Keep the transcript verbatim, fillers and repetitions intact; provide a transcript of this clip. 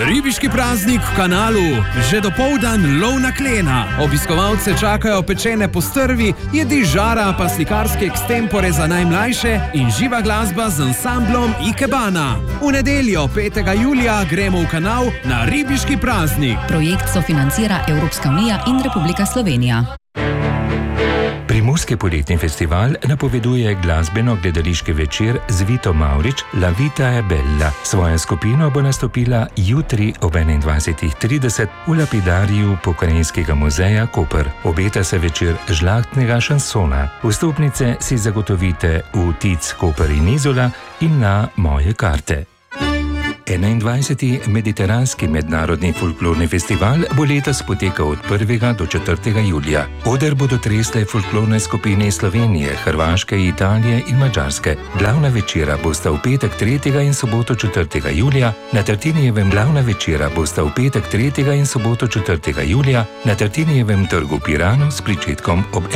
Ribiški praznik v Kanalu. Že dopoldan lov na klena. Obiskovalce čakajo pečene postrvi, jedi žara pa slikarske ekstempore za najmlajše in živa glasba z ansamblom Ikebana. V nedeljo, petega julija, gremo v Kanal na ribiški praznik. Projekt sofinancira Evropska unija in Republika Slovenija. Primorski poletni festival napoveduje glasbeno-gledališki večer z Vito Mavrič, La Vita è Bella. Svojo skupino bo nastopila jutri ob enaindvajsetih trideset v lapidariju Pokrajinskega muzeja Koper. Obeta se večer žlahtnega šansona. Vstopnice si zagotovite v Tic Koper in Izola in na Moje karte. enaindvajseti Mediteranski mednarodni folklorni festival bo letos potekal od prvega do četrtega julija. Oder bodo tresle folklorne skupine iz Slovenije, Hrvaške, Italije in Madžarske. Glavna večera bosta v petek tretjega in soboto četrtega julija, na Tartinijevem glavna večera bosta v petek tretjega in soboto četrtega julija na Tartinijevem trgu v Piranu s pričetkom ob